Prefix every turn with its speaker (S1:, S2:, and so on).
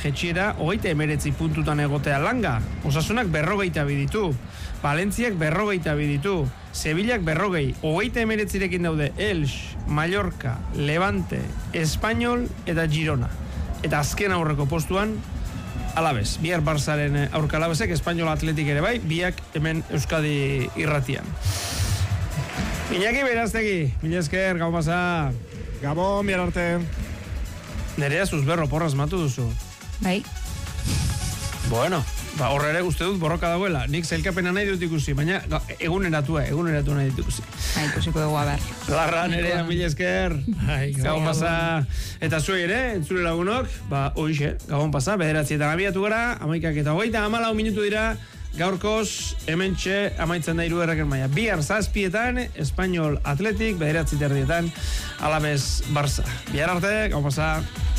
S1: jetxiera 39 puntutan egotea Langa. Osasunak 42 ditu. Valentziak 42 ditu. Sevillak 40. 39rekin daude Elx, Mallorca, Levante, Espanyol eta Girona. Eta azken aurreko postuan Alabez. Bihar Barzaren aurka Alabezek, Espanyol Atletik ere bai, biak hemen Euskadi irratian. Iñaki Beraztegi, mila esker, gau pasa.
S2: Gabon, bihar arte.
S1: Nerea zuzberro porraz matu duzu.
S3: Bai.
S1: Bueno, horre ere uste dut borroka dagoela. Nik zailkapena nahi dut ikusi, baina eguneratu nahi dut ikusi.
S3: Ikusiko dugu, a ber.
S1: Larra, Nerea, mila esker. Gabon pasa. Eta zuei ere, entzule lagunok, hoixe, gabon pasa, 9:00 abiatu gara, 11:24 minutu dira, gaurkoz, hementxe, amaitzen da 3 erraken maila. Bihar 7:00 Espanyol Atletik, 9:30 Alabez Barça. Bihar arte, gabon pasa.